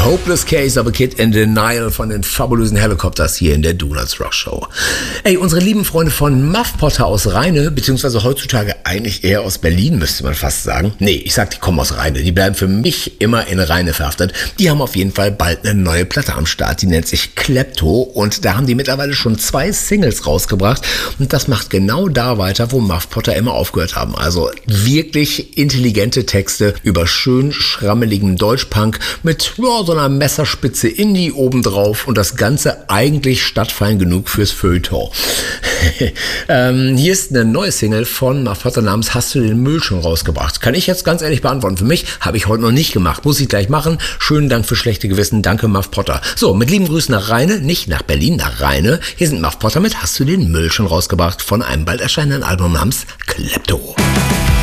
Hopeless Case of a Kid in Denial von den fabulösen Helicopters hier in der Donuts Rock Show. Ey, unsere lieben Freunde von Muff Potter aus Rheine, beziehungsweise heutzutage eigentlich eher aus Berlin, müsste man fast sagen. Nee, ich sag, die kommen aus Rheine. Die bleiben für mich immer in Rheine verhaftet. Die haben auf jeden Fall bald eine neue Platte am Start. Die nennt sich Klepto und da haben die mittlerweile schon 2 Singles rausgebracht. Und das macht genau da weiter, wo Muff Potter immer aufgehört haben. Also wirklich intelligente Texte über schön schrammeligen Deutschpunk mit so einer Messerspitze Indie obendrauf und das Ganze eigentlich stadtfein genug fürs Feuilleton. Hier ist eine neue Single von Muff Potter namens Hast du den Müll schon rausgebracht? Kann ich jetzt ganz ehrlich beantworten. Für mich habe ich heute noch nicht gemacht. Muss ich gleich machen. Schönen Dank für schlechte Gewissen. Danke Muff Potter. So, mit lieben Grüßen nach Rheine, nicht nach Berlin, nach Rheine. Hier sind Muff Potter mit Hast du den Müll schon rausgebracht von einem bald erscheinenden Album namens Klepto.